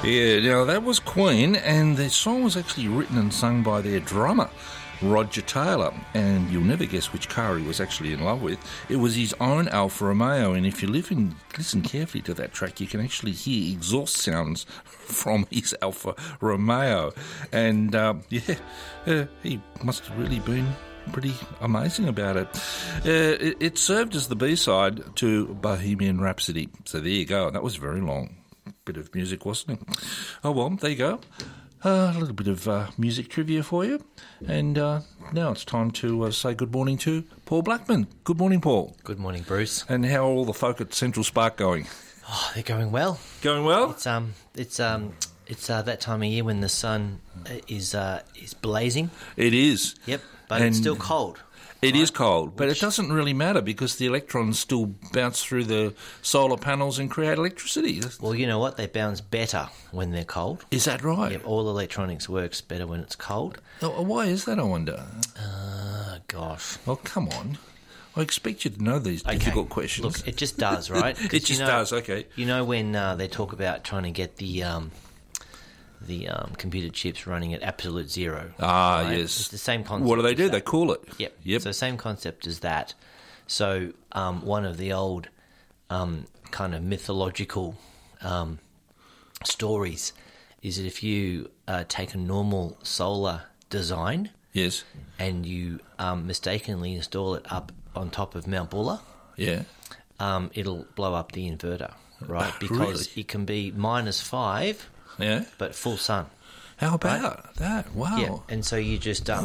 Yeah, now that was Queen, and the song was actually written and sung by their drummer, Roger Taylor, and you'll never guess which car he was actually in love with. It was his own Alfa Romeo, and if you listen carefully to that track, you can actually hear exhaust sounds from his Alfa Romeo. And, he must have really been pretty amazing about it. It served as the B-side to Bohemian Rhapsody. So there you go. That was very long. Bit of music, wasn't it? Oh, well, there you go. A little bit of music trivia for you. And now it's time to say good morning to Paul Blackman. Good morning, Paul. Good morning, Bruce. And how are all the folk at Central Spark going? Oh, they're going well. Going well? It's that time of year when the sun is blazing. It is. Yep, but it's still cold. It is cold, but it doesn't really matter because the electrons still bounce through the solar panels and create electricity. Well, you know what? They bounce better when they're cold. Is that right? Yep, all electronics works better when it's cold. Oh, why is that, I wonder? Gosh. Well, come on. I expect you to know these difficult questions. Look, it just does, right? It just does, okay. You know when they talk about trying to get the computer chips running at absolute zero. Right? Yes. It's the same concept. What do? They cool it. Yep. So same concept as that. So one of the old kind of mythological stories is that if you take a normal solar design, yes, and you mistakenly install it up on top of Mount Buller, yeah, it'll blow up the inverter, right? Because really? it can be -5. Yeah, but full sun. How about that? Wow. Yeah, and so you just